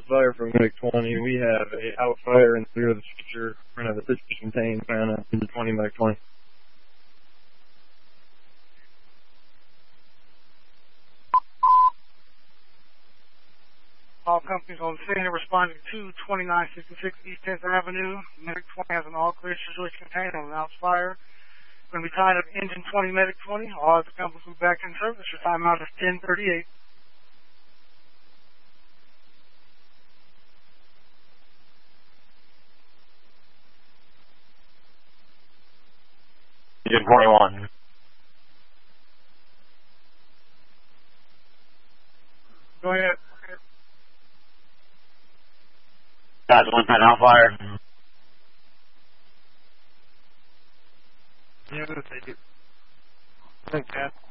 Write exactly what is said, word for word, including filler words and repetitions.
fire from Medic twenty. We have a out fire in the rear of the structure. We're going to have a situation contained, found into twenty, Medic twenty. All companies on the scene are responding to twenty-nine sixty-six East tenth Avenue. Medic twenty has an all-clear situation contained on an out fire. Going to be tied up engine twenty, Medic twenty. All other companies will be back in service. Your timeout is ten thirty-eight. Engine twenty-one. Go ahead. Guys, one time out fire. Yeah, I'm going to take it. Thanks, Pat.